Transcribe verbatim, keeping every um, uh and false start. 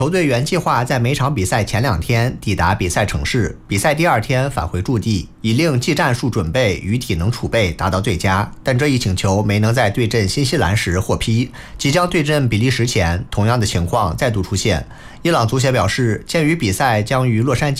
球队原计划在每场比赛前两天抵达比赛城市，比赛第二天返回驻地，以令技战术准备与体能储备达到最佳。但这一请求没能在对阵新西兰时获批。即将对阵比利时前，同样的情况再度出现。伊朗足协表示，鉴于比赛将于洛杉矶